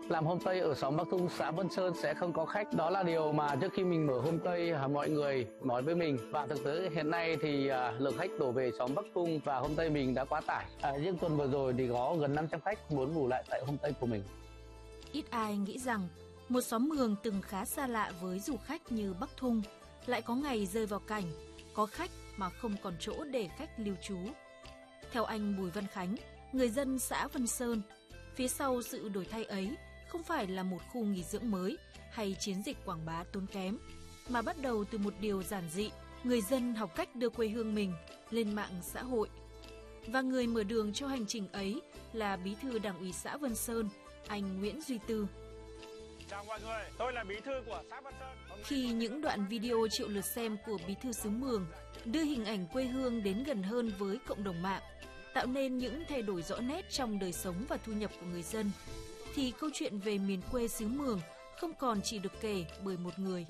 Làm homestay ở xóm Bắc Thung, xã Vân Sơn sẽ không có khách. Đó là điều mà trước khi mình mở homestay mọi người nói với mình. Và thực tế hiện nay thì lượng khách đổ về xóm Bắc Thung và homestay mình đã quá tải. Riêng tuần vừa rồi thì có gần 500 khách muốn ngủ lại tại homestay của mình. Ít ai nghĩ rằng một xóm Mường từng khá xa lạ với du khách như Bắc Thung lại có ngày rơi vào cảnh có khách mà không còn chỗ để khách lưu trú. Theo anh Bùi Văn Khánh, người dân xã Vân Sơn, phía sau sự đổi thay ấy không phải là một khu nghỉ dưỡng mới hay chiến dịch quảng bá tốn kém, mà bắt đầu từ một điều giản dị, người dân học cách đưa quê hương mình lên mạng xã hội. Và người mở đường cho hành trình ấy là Bí thư Đảng ủy xã Vân Sơn, anh Nguyễn Duy Tư. Chào mọi người, tôi là Bí thư của xã Vân Sơn. Khi những đoạn video triệu lượt xem của Bí thư xứ Mường đưa hình ảnh quê hương đến gần hơn với cộng đồng mạng, tạo nên những thay đổi rõ nét trong đời sống và thu nhập của người dân, thì câu chuyện về miền quê xứ Mường không còn chỉ được kể bởi một người.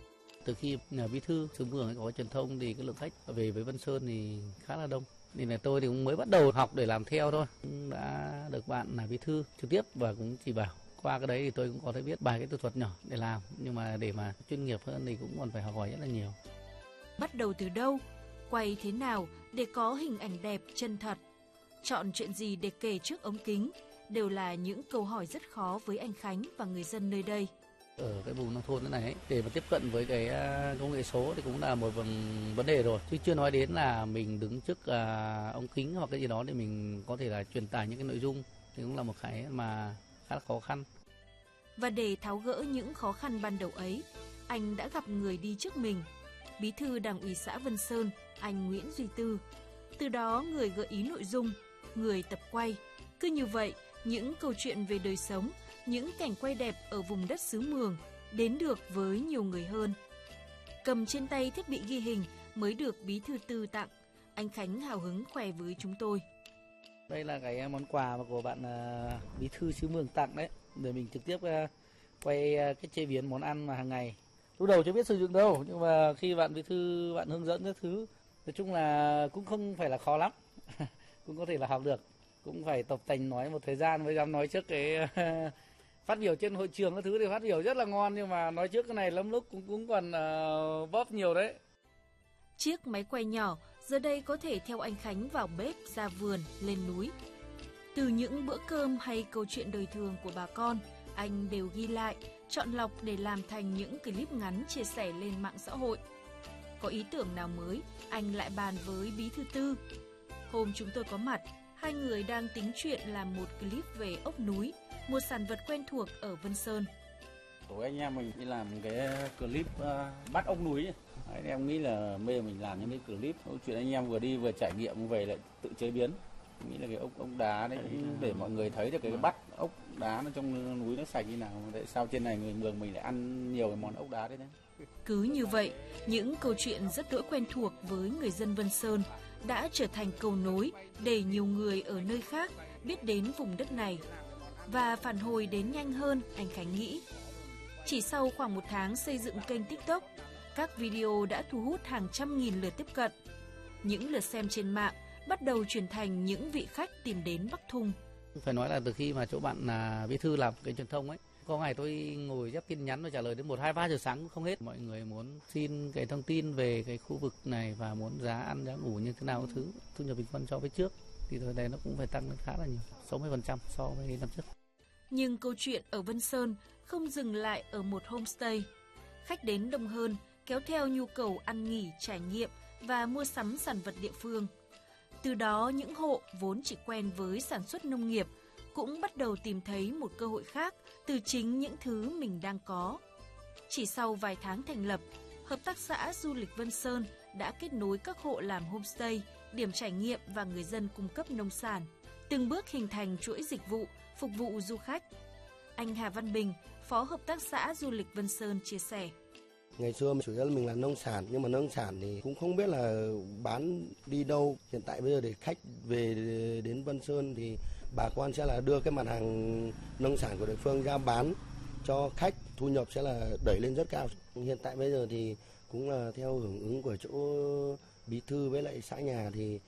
Từ khi Bí thư xứ Mường có truyền thông thì cái lượng khách về với Vân Sơn thì khá là đông. Nên là tôi thì cũng mới bắt đầu học để làm theo thôi. Cũng đã được bạn là Bí thư trực tiếp và cũng chỉ bảo. Qua cái đấy thì tôi cũng có thể biết bài cái thủ thuật nhỏ để làm, nhưng mà để mà chuyên nghiệp hơn thì cũng còn phải học hỏi rất là nhiều. Bắt đầu từ đâu? Quay thế nào để có hình ảnh đẹp, chân thật? Chọn chuyện gì để kể trước ống kính? Đều là những câu hỏi rất khó với anh Khánh và người dân nơi đây. Ở cái vùng nông thôn thế này ấy, để mà tiếp cận với cái công nghệ số thì cũng là một vấn đề rồi. Chứ chưa nói đến là mình đứng trước ống kính hoặc cái gì đó để mình có thể là truyền tải những cái nội dung, thì cũng là một cái mà khá là khó khăn. Và để tháo gỡ những khó khăn ban đầu ấy, anh đã gặp người đi trước mình, Bí thư Đảng ủy xã Vân Sơn, anh Nguyễn Duy Tư. Từ đó người gợi ý nội dung, người tập quay. Cứ như vậy, những câu chuyện về đời sống, những cảnh quay đẹp ở vùng đất xứ Mường đến được với nhiều người hơn. Cầm trên tay thiết bị ghi hình mới được Bí thư Tư tặng, anh Khánh hào hứng khoe với chúng tôi. Đây là cái món quà mà của bạn Bí thư xứ Mường tặng đấy, để mình trực tiếp quay cái chế biến món ăn mà hàng ngày. Lúc đầu chưa biết sử dụng đâu, nhưng mà khi bạn Bí thư bạn hướng dẫn các thứ, nói chung là cũng không phải là khó lắm, cũng có thể là học được. Cũng phải tập tành nói một thời gian mới dám nói trước cái phát biểu trên hội trường các thứ thì phát biểu rất là ngon, nhưng mà nói trước cái này lắm lúc cũng còn bóp nhiều đấy. Chiếc máy quay nhỏ giờ đây có thể theo anh Khánh vào bếp, ra vườn, lên núi. Từ những bữa cơm hay câu chuyện đời thường của bà con, anh đều ghi lại, chọn lọc để làm thành những clip ngắn chia sẻ lên mạng xã hội. Có ý tưởng nào mới, anh lại bàn với Bí thư Tư. Hôm chúng tôi có mặt, hai người đang tính chuyện làm một clip về ốc núi, một sản vật quen thuộc ở Vân Sơn. Tối anh em mình đi làm cái clip bắt ốc núi. Đấy, em nghĩ là bây giờ mình làm những cái clip câu chuyện anh em vừa đi vừa trải nghiệm về lại tự chế biến. Nghĩ là cái ốc đá đấy để mọi người thấy được cái bắt ốc đá nó trong núi nó sạch như nào. Tại sao trên này người Mường mình lại ăn nhiều cái món ốc đá đấy đấy. Cứ như vậy, những câu chuyện rất đỗi quen thuộc với người dân Vân Sơn đã trở thành cầu nối để nhiều người ở nơi khác biết đến vùng đất này. Và phản hồi đến nhanh hơn, anh Khánh nghĩ. Chỉ sau khoảng 1 tháng xây dựng kênh TikTok, các video đã thu hút hàng trăm nghìn lượt tiếp cận. Những lượt xem trên mạng bắt đầu chuyển thành những vị khách tìm đến Bắc Thung. Phải nói là từ khi mà chỗ bạn là Bí thư làm cái truyền thông ấy, có ngày tôi ngồi ghép tin nhắn và trả lời đến 1, 2, 3 giờ sáng cũng không hết. Mọi người muốn xin cái thông tin về cái khu vực này và muốn giá ăn, giá ngủ như thế nào, thứ thu nhập bình quân so với trước. Thì thời này nó cũng phải tăng lên khá là nhiều, 60% so với năm trước. Nhưng câu chuyện ở Vân Sơn không dừng lại ở một homestay. Khách đến đông hơn, kéo theo nhu cầu ăn nghỉ, trải nghiệm và mua sắm sản vật địa phương. Từ đó những hộ vốn chỉ quen với sản xuất nông nghiệp cũng bắt đầu tìm thấy một cơ hội khác từ chính những thứ mình đang có. Chỉ sau vài tháng thành lập, Hợp tác xã Du lịch Vân Sơn đã kết nối các hộ làm homestay, điểm trải nghiệm và người dân cung cấp nông sản, từng bước hình thành chuỗi dịch vụ phục vụ du khách. Anh Hà Văn Bình, Phó Hợp tác xã Du lịch Vân Sơn chia sẻ. Ngày xưa chủ yếu là mình làm nông sản, nhưng mà nông sản thì cũng không biết là bán đi đâu. Hiện tại bây giờ để khách về đến Vân Sơn thì bà con sẽ là đưa cái mặt hàng nông sản của địa phương ra bán cho khách, thu nhập sẽ là đẩy lên rất cao. Hiện tại bây giờ thì cũng là theo hưởng ứng của chỗ bí thư với lại xã nhà thì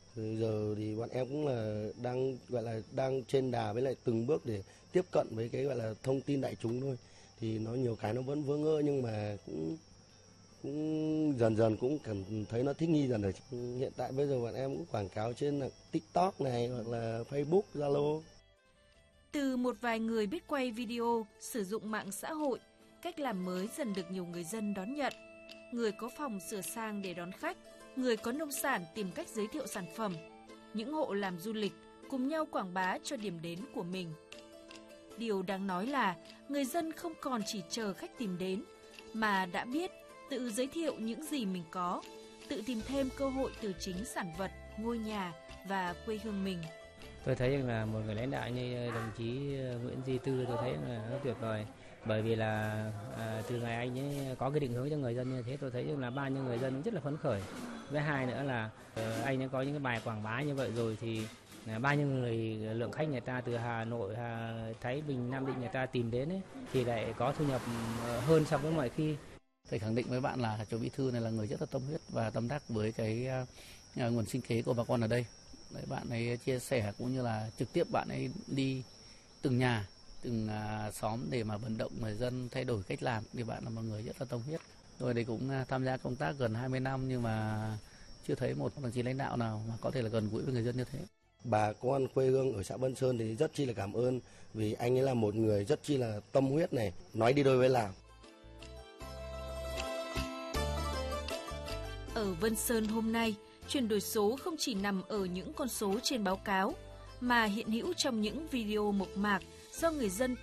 Rồi giờ thì bọn em cũng là đang trên đà với lại từng bước để tiếp cận với cái gọi là thông tin đại chúng thôi. Thì nó nhiều cái nó vẫn vỡ ngỡ nhưng mà cũng dần dần cũng cảm thấy nó thích nghi dần rồi. Hiện tại bây giờ bọn em cũng quảng cáo trên là TikTok này hoặc là Facebook, Zalo. Từ một vài người biết quay video, sử dụng mạng xã hội, cách làm mới dần được nhiều người dân đón nhận. Người có phòng sửa sang để đón khách, người có nông sản tìm cách giới thiệu sản phẩm. Những hộ làm du lịch cùng nhau quảng bá cho điểm đến của mình. Điều đáng nói là người dân không còn chỉ chờ khách tìm đến, mà đã biết tự giới thiệu những gì mình có, tự tìm thêm cơ hội từ chính sản vật, ngôi nhà và quê hương mình. Tôi thấy rằng là một người lãnh đạo như đồng chí Nguyễn Duy Tư, tôi thấy là rất tuyệt vời. Bởi vì là từ ngày anh ấy có cái định hướng cho người dân như thế, tôi thấy rằng là bao nhiêu người dân rất là phấn khởi. Với hai nữa là anh ấy có những cái bài quảng bá như vậy rồi thì bao nhiêu lượng khách người ta từ Hà Nội, Thái Bình, Nam Định người ta tìm đến ấy, thì lại có thu nhập hơn so với mọi khi. Thầy khẳng định với bạn là chú Bí Thư này là người rất là tâm huyết và tâm đắc với cái nguồn sinh kế của bà con ở đây. Đấy, bạn ấy chia sẻ cũng như là trực tiếp bạn ấy đi từng nhà, từng xóm để mà vận động người dân thay đổi cách làm. Thì bạn là một người rất là tâm huyết. Rồi thì cũng tham gia công tác gần 20 năm nhưng mà chưa thấy một đồng chí lãnh đạo nào mà có thể là gần gũi với người dân như thế. Bà con quê hương ở xã Vân Sơn thì rất chi là cảm ơn vì anh ấy là một người rất chi là tâm huyết này, nói đi đôi với làm. Ở Vân Sơn hôm nay, chuyển đổi số không chỉ nằm ở những con số trên báo cáo, mà hiện hữu trong những video mộc mạc do người dân